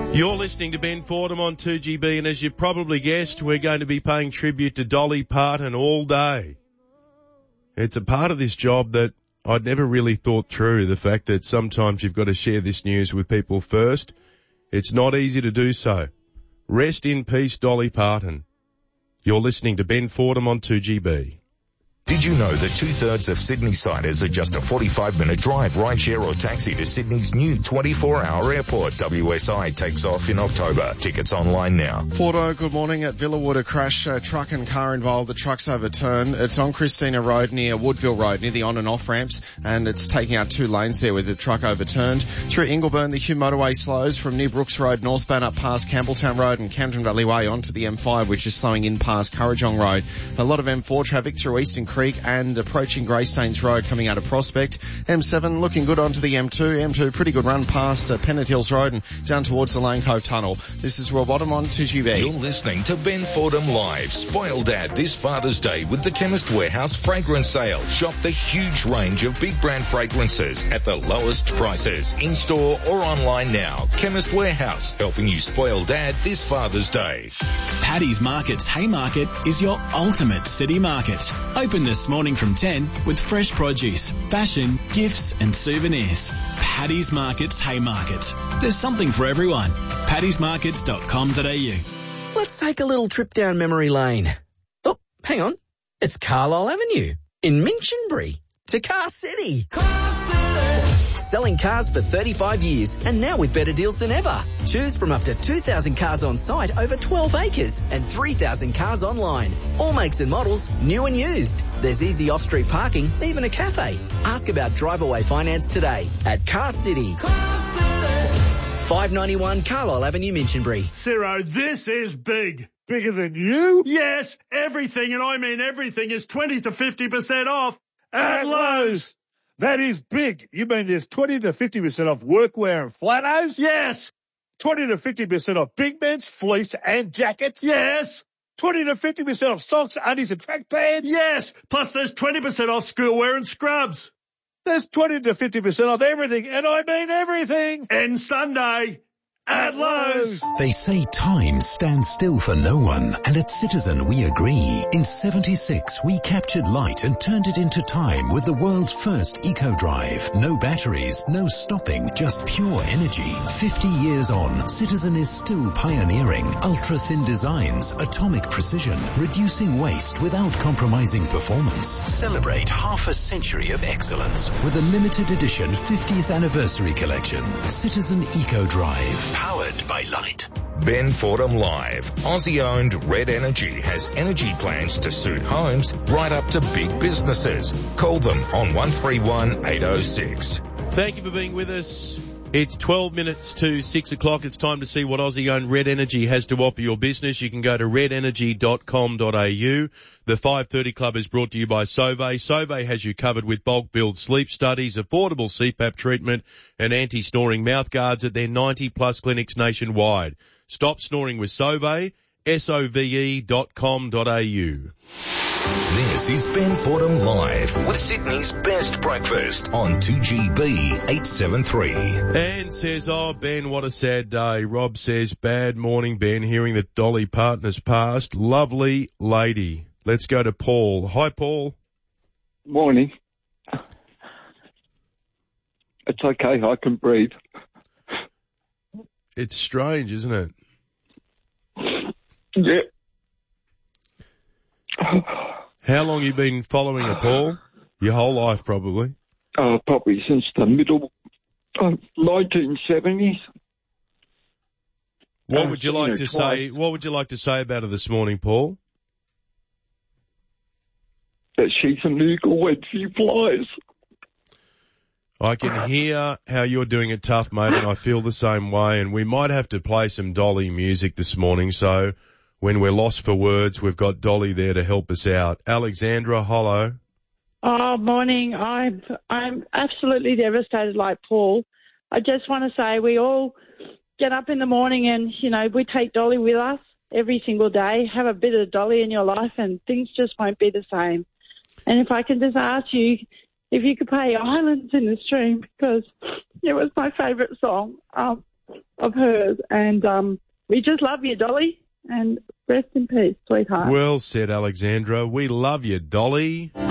You're listening to Ben Fordham on 2GB, and as you probably guessed, we're going to be paying tribute to Dolly Parton all day. It's a part of this job that I'd never really thought through, the fact that sometimes you've got to share this news with people first. It's not easy to do so. Rest in peace, Dolly Parton. You're listening to Ben Fordham on 2GB. Did you know that 2/3 of Sydney siders are just a 45-minute drive, rideshare or taxi to Sydney's new 24-hour airport? WSI takes off in October. Tickets online now. Fordo, good morning. At Villawood, a crash, truck and car involved. The truck's overturned. It's on Christina Road near Woodville Road, near the on and off ramps, and it's taking out 2 lanes there with the truck overturned. Through Ingleburn, the Hugh motorway slows from near Brooks Road northbound up past Campbelltown Road and Camden Valley Way onto the M5, which is slowing in past Currajong Road. A lot of M4 traffic through Eastern Creek and approaching Greystanes Road coming out of Prospect. M7 looking good onto the M2. Pretty good run past Pennant Hills Road and down towards the Lane Cove Tunnel. This is Rob Bottom on 2GB. You're listening to Ben Fordham Live. Spoil Dad this Father's Day with the Chemist Warehouse fragrance sale. Shop the huge range of big brand fragrances at the lowest prices, in-store or online now. Chemist Warehouse, helping you spoil Dad this Father's Day. Paddy's Market's Haymarket is your ultimate city market. Open this morning from 10 with fresh produce, fashion, gifts and souvenirs. Paddy's Market's Haymarket. There's something for everyone. paddysmarkets.com.au. Let's take a little trip down memory lane. Oh, hang on. It's Carlisle Avenue in Minchinbury to Car City. Car City. Selling cars for 35 years and now with better deals than ever. Choose from up to 2,000 cars on site over 12 acres and 3,000 cars online. All makes and models, new and used. There's easy off-street parking, even a cafe. Ask about drive-away finance today at Car City. Car City. 591 Carlisle Avenue, Minchinbury. Ciro, this is big. Bigger than you? Yes, everything, and I mean everything, is 20 to 50% off At Lowe's. That is big. You mean there's 20 to 50% off workwear and flannels? Yes. 20 to 50% off big men's fleece and jackets? Yes. 20 to 50% off socks, undies and track pants? Yes. Plus there's 20% off schoolwear and scrubs. There's 20 to 50% off everything, and I mean everything. And Sunday at Lowe's. They say time stands still for no one, and at Citizen we agree. In 76, we captured light and turned it into time with the world's first eco-drive. No batteries, no stopping, just pure energy. 50 years on, Citizen is still pioneering ultra-thin designs, atomic precision, reducing waste without compromising performance. Celebrate half a century of excellence with a limited edition 50th anniversary collection. Citizen Eco-Drive. Powered by light. Ben Fordham Live. Aussie-owned Red Energy has energy plans to suit homes right up to big businesses. Call them on 131 806. Thank you for being with us. It's 12 minutes to 6 o'clock. It's time to see what Aussie-owned Red Energy has to offer your business. You can go to redenergy.com.au. The 5:30 Club is brought to you by Sauvé. Sauvé has you covered with bulk build sleep studies, affordable CPAP treatment and anti-snoring mouthguards at their 90-plus clinics nationwide. Stop snoring with Sauvé, SOVE.com.au. This is Ben Fordham Live with Sydney's best breakfast on 2GB 873. Anne says, oh, Ben, what a sad day. Rob says, bad morning, Ben, hearing that Dolly Parton has passed. Lovely lady. Let's go to Paul. Hi, Paul. Morning. It's okay, I can breathe. It's strange, isn't it? Yeah. How long have you been following her, Paul? Your whole life, probably. Probably since the middle 1970s. What would you like to say? What would you like to say about her this morning, Paul? That she's an eagle when she flies. I can hear how you're doing it tough, mate, and I feel the same way. And we might have to play some Dolly music this morning, so when we're lost for words, we've got Dolly there to help us out. Alexandra, hello. Oh, morning. I'm absolutely devastated like Paul. I just want to say we all get up in the morning and, you know, we take Dolly with us every single day. Have a bit of Dolly in your life and things just won't be the same. And if I can just ask you if you could play Islands in the Stream, because it was my favourite song of of hers. And we just love you, Dolly, and rest in peace, sweetheart. Well said, Alexandra. We love you, Dolly.